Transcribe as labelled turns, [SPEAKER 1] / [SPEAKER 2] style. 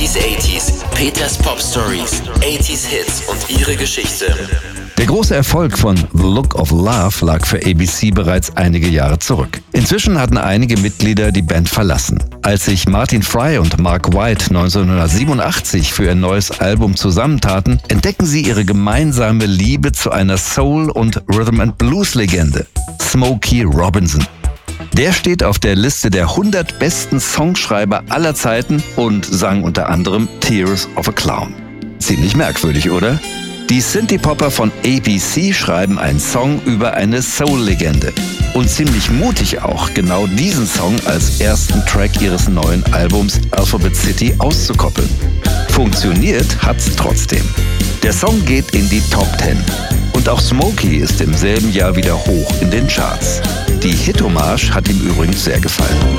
[SPEAKER 1] Abis 80s, Peters Pop Stories, 80s Hits und ihre Geschichte.
[SPEAKER 2] Der große Erfolg von The Look of Love lag für ABC bereits einige Jahre zurück. Inzwischen hatten einige Mitglieder die Band verlassen. Als sich Martin Fry und Mark White 1987 für ihr neues Album zusammentaten, entdecken sie ihre gemeinsame Liebe zu einer Soul- und Rhythm-and-Blues-Legende, Smokey Robinson. Der steht auf der Liste der 100 besten Songschreiber aller Zeiten und sang unter anderem Tears of a Clown. Ziemlich merkwürdig, oder? Die Synthie-Popper von ABC schreiben einen Song über eine Soul-Legende. Und ziemlich mutig auch, genau diesen Song als ersten Track ihres neuen Albums Alphabet City auszukoppeln. Funktioniert hat's trotzdem. Der Song geht in die Top 10. Und auch Smokey ist im selben Jahr wieder hoch in den Charts. Die Hit-Hommage hat ihm übrigens sehr gefallen.